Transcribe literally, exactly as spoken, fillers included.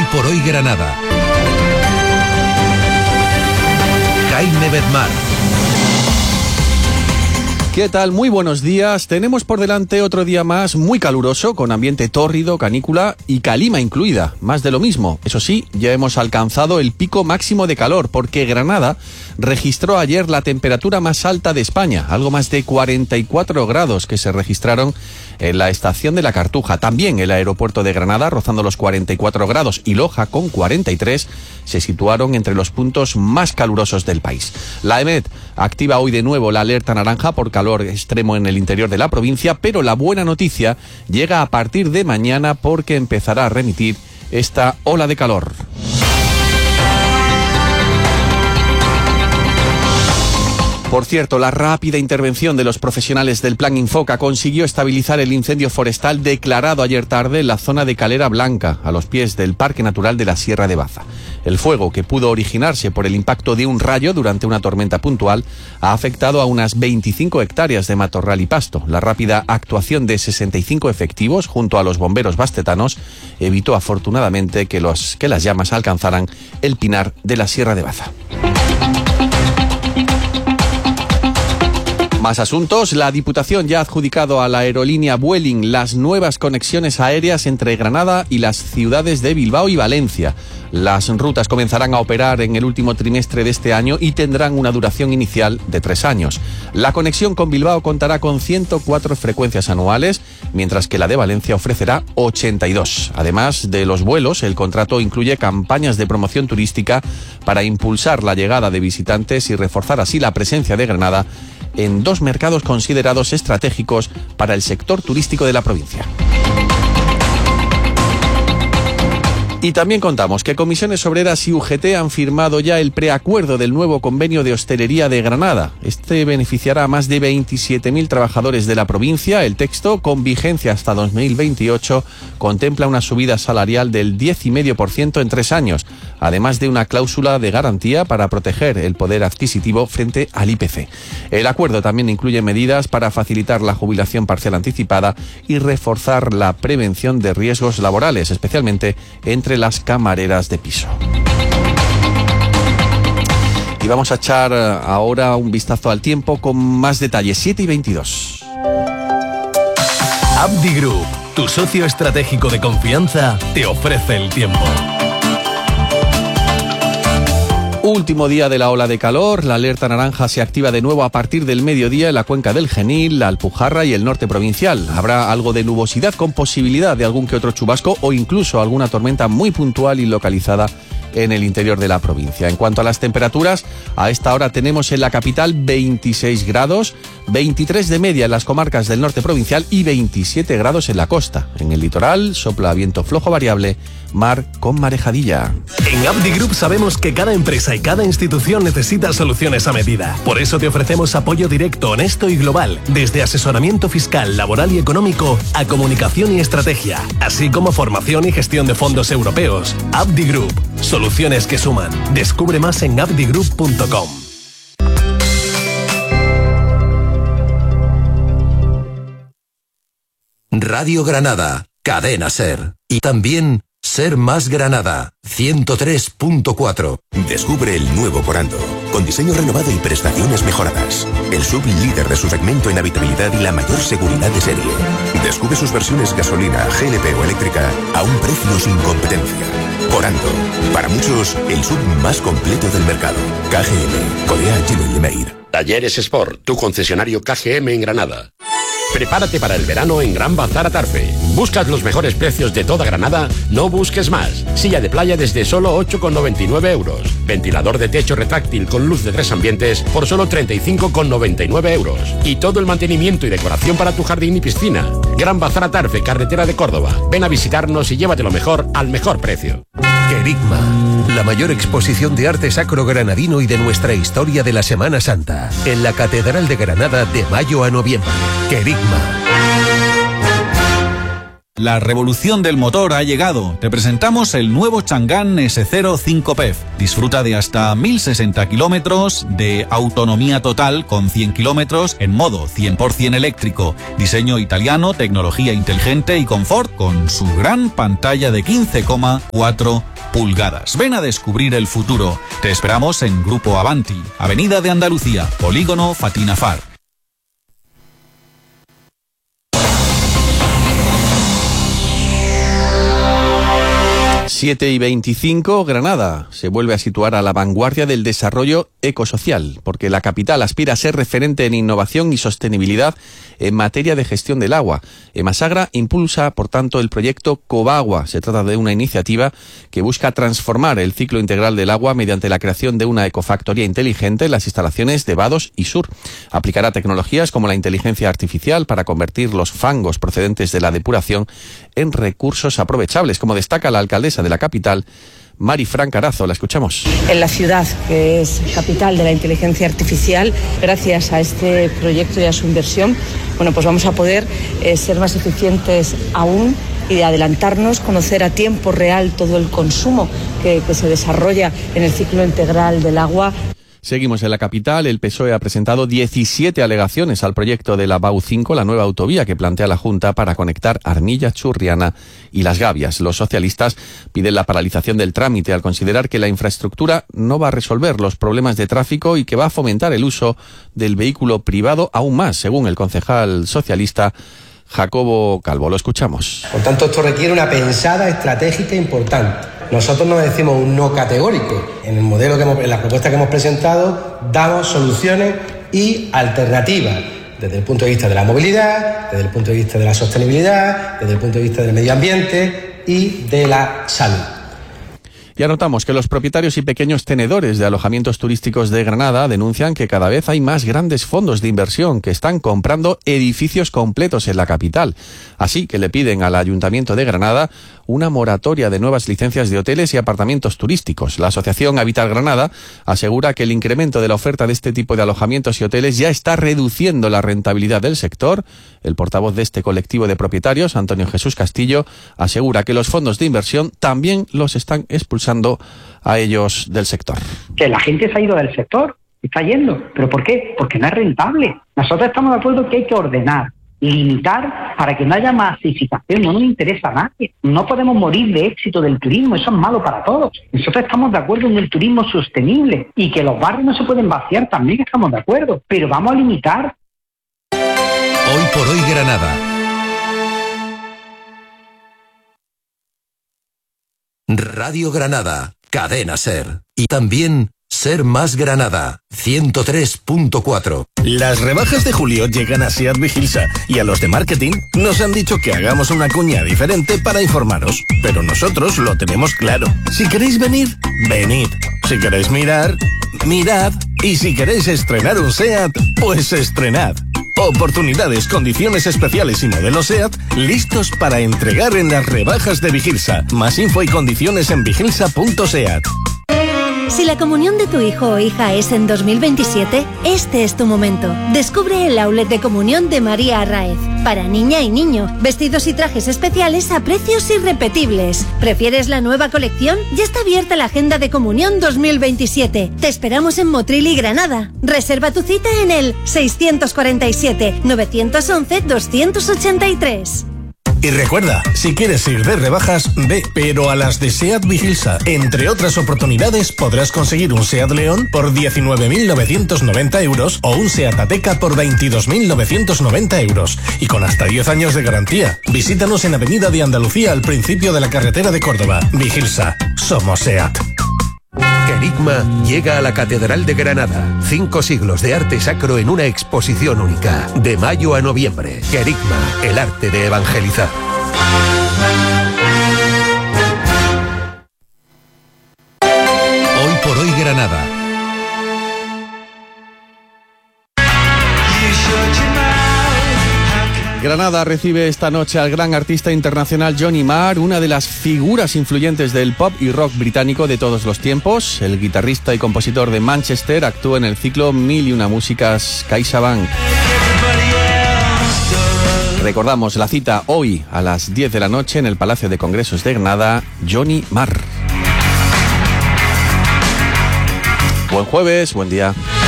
Hoy por Hoy Granada. Jaime Bedmar. ¿Qué tal? Muy buenos días. Tenemos por delante otro día más muy caluroso, con ambiente tórrido, canícula y calima incluida. Más de lo mismo. Eso sí, ya hemos alcanzado el pico máximo de calor, porque Granada registró ayer la temperatura más alta de España, algo más de cuarenta y cuatro grados que se registraron en la estación de la Cartuja. También el aeropuerto de Granada, rozando los cuarenta y cuatro grados, y Loja, con cuarenta y tres, se situaron entre los puntos más calurosos del país. La EMET activa hoy de nuevo la alerta naranja por calor extremo en el interior de la provincia, pero la buena noticia llega a partir de mañana, porque empezará a remitir esta ola de calor. Por cierto, la rápida intervención de los profesionales del Plan Infoca consiguió estabilizar el incendio forestal declarado ayer tarde en la zona de Calera Blanca, a los pies del Parque Natural de la Sierra de Baza. El fuego, que pudo originarse por el impacto de un rayo durante una tormenta puntual, ha afectado a unas veinticinco hectáreas de matorral y pasto. La rápida actuación de sesenta y cinco efectivos junto a los bomberos bastetanos evitó afortunadamente que, los, que las llamas alcanzaran el pinar de la Sierra de Baza. Más asuntos. La Diputación ya ha adjudicado a la aerolínea Vueling las nuevas conexiones aéreas entre Granada y las ciudades de Bilbao y Valencia. Las rutas comenzarán a operar en el último trimestre de este año y tendrán una duración inicial de tres años. La conexión con Bilbao contará con ciento cuatro frecuencias anuales, mientras que la de Valencia ofrecerá ochenta y dos. Además de los vuelos, el contrato incluye campañas de promoción turística para impulsar la llegada de visitantes y reforzar así la presencia de Granada en dos mercados considerados estratégicos para el sector turístico de la provincia. Y también contamos que Comisiones Obreras y U G T han firmado ya el preacuerdo del nuevo convenio de hostelería de Granada. Este beneficiará a más de veintisiete mil trabajadores de la provincia. El texto, con vigencia hasta dos mil veintiocho, contempla una subida salarial del diez coma cinco por ciento en tres años, además de una cláusula de garantía para proteger el poder adquisitivo frente al I P C. El acuerdo también incluye medidas para facilitar la jubilación parcial anticipada y reforzar la prevención de riesgos laborales, especialmente entre las camareras de piso. Y vamos a echar ahora un vistazo al tiempo con más detalles. siete y veintidós. Abdi Group, tu socio estratégico de confianza, te ofrece el tiempo. Último día de la ola de calor. La alerta naranja se activa de nuevo a partir del mediodía en la cuenca del Genil, la Alpujarra y el norte provincial. Habrá algo de nubosidad con posibilidad de algún que otro chubasco o incluso alguna tormenta muy puntual y localizada en el interior de la provincia. En cuanto a las temperaturas, a esta hora tenemos en la capital veintiséis grados, veintitrés de media en las comarcas del norte provincial y veintisiete grados en la costa. En el litoral sopla viento flojo variable, mar con marejadilla. En Abdi Group sabemos que cada empresa y cada institución necesita soluciones a medida. Por eso te ofrecemos apoyo directo, honesto y global, desde asesoramiento fiscal, laboral y económico a comunicación y estrategia, así como formación y gestión de fondos europeos. Abdi Group, soluciones que suman. Descubre más en abdi group punto com. Radio Granada, Cadena Ser. Y también Ser Más Granada, ciento tres punto cuatro. Descubre el nuevo Corando, con diseño renovado y prestaciones mejoradas. El sub líder de su segmento en habitabilidad y la mayor seguridad de serie. Descubre sus versiones gasolina, G L P o eléctrica a un precio sin competencia. Corando, para muchos, el sub más completo del mercado. K G M, Corea, Gino y Lemeir. Talleres Sport, tu concesionario K G M en Granada. Prepárate para el verano en Gran Bazar Atarfe. ¿Buscas los mejores precios de toda Granada? No busques más. Silla de playa desde solo ocho con noventa y nueve euros. Ventilador de techo retráctil con luz de tres ambientes por solo treinta y cinco con noventa y nueve euros. Y todo el mantenimiento y decoración para tu jardín y piscina. Gran Bazar Atarfe, carretera de Córdoba. Ven a visitarnos y llévate lo mejor al mejor precio. Querigma, la mayor exposición de arte sacro granadino y de nuestra historia de la Semana Santa, en la Catedral de Granada de mayo a noviembre. Querigma. La revolución del motor ha llegado. Te presentamos el nuevo Chang'an S cero cinco P E F. Disfruta de hasta mil sesenta kilómetros de autonomía total con cien kilómetros en modo cien por ciento eléctrico. Diseño italiano, tecnología inteligente y confort con su gran pantalla de quince coma cuatro pulgadas. Ven a descubrir el futuro. Te esperamos en Grupo Avanti, Avenida de Andalucía, Polígono Fatina Far. siete y veinticinco, Granada se vuelve a situar a la vanguardia del desarrollo ecosocial, porque la capital aspira a ser referente en innovación y sostenibilidad en materia de gestión del agua. Emasagra impulsa, por tanto, el proyecto Cobagua. Se trata de una iniciativa que busca transformar el ciclo integral del agua mediante la creación de una ecofactoría inteligente en las instalaciones de Vados y Sur. Aplicará tecnologías como la inteligencia artificial para convertir los fangos procedentes de la depuración en recursos aprovechables, como destaca la alcaldesa de la capital, Marifran Carazo. La escuchamos. En la ciudad, que es capital de la inteligencia artificial, gracias a este proyecto y a su inversión, bueno, pues vamos a poder eh, ser más eficientes aún y adelantarnos, conocer a tiempo real todo el consumo que, que se desarrolla en el ciclo integral del agua. Seguimos en la capital. El P S O E ha presentado diecisiete alegaciones al proyecto de la B A U cinco, la nueva autovía que plantea la Junta para conectar Armilla, Churriana y Las Gavias. Los socialistas piden la paralización del trámite al considerar que la infraestructura no va a resolver los problemas de tráfico y que va a fomentar el uso del vehículo privado aún más, según el concejal socialista Jacobo Calvo. Lo escuchamos. Por tanto, esto requiere una pensada estratégica importante. Nosotros no decimos un no categórico. En el modelo que hemos, en la propuesta que hemos presentado, damos soluciones y alternativas desde el punto de vista de la movilidad, desde el punto de vista de la sostenibilidad, desde el punto de vista del medio ambiente y de la salud. Ya notamos que los propietarios y pequeños tenedores de alojamientos turísticos de Granada denuncian que cada vez hay más grandes fondos de inversión que están comprando edificios completos en la capital. Así que le piden al Ayuntamiento de Granada una moratoria de nuevas licencias de hoteles y apartamentos turísticos. La Asociación Habitar Granada asegura que el incremento de la oferta de este tipo de alojamientos y hoteles ya está reduciendo la rentabilidad del sector. El portavoz de este colectivo de propietarios, Antonio Jesús Castillo, asegura que los fondos de inversión también los están expulsando a ellos del sector. Que la gente se ha ido del sector, está yendo. ¿Pero por qué? Porque no es rentable. Nosotros estamos de acuerdo que hay que ordenar, limitar para que no haya masificación. No nos interesa a nadie. No podemos morir de éxito del turismo, eso es malo para todos. Nosotros estamos de acuerdo en el turismo sostenible y que los barrios no se pueden vaciar, también estamos de acuerdo, pero vamos a limitar. Hoy por hoy Granada. Radio Granada, Cadena Ser. Y también Ser Más Granada, ciento tres punto cuatro. Las rebajas de julio llegan a SEAT Vigilsa y a los de marketing nos han dicho que hagamos una cuña diferente para informaros. Pero nosotros lo tenemos claro. Si queréis venir, venid. Si queréis mirar, mirad. Y si queréis estrenar un SEAT, pues estrenad. Oportunidades, condiciones especiales y modelos SEAT listos para entregar en las rebajas de Vigilsa. Más info y condiciones en vigilsa punto seat. Si la comunión de tu hijo o hija es en dos mil veintisiete, este es tu momento. Descubre el outlet de comunión de María Arraez. Para niña y niño, vestidos y trajes especiales a precios irrepetibles. ¿Prefieres la nueva colección? Ya está abierta la agenda de comunión dos mil veintisiete. Te esperamos en Motril y Granada. Reserva tu cita en el seiscientos cuarenta y siete, novecientos once, doscientos ochenta y tres. Y recuerda, si quieres ir de rebajas, ve, pero a las de SEAT Vigilsa. Entre otras oportunidades, podrás conseguir un SEAT León por diecinueve mil novecientos noventa euros o un SEAT Ateca por veintidós mil novecientos noventa euros. Y con hasta diez años de garantía. Visítanos en Avenida de Andalucía al principio de la carretera de Córdoba. Vigilsa. Somos SEAT. Querigma llega a la Catedral de Granada. Cinco siglos de arte sacro en una exposición única. De mayo a noviembre. Querigma, el arte de evangelizar. Hoy por hoy Granada. Granada recibe esta noche al gran artista internacional Johnny Marr, una de las figuras influyentes del pop y rock británico de todos los tiempos. El guitarrista y compositor de Manchester actúa en el ciclo Mil y una músicas CaixaBank. Recordamos la cita hoy a las diez de la noche en el Palacio de Congresos de Granada, Johnny Marr. Buen jueves, buen día.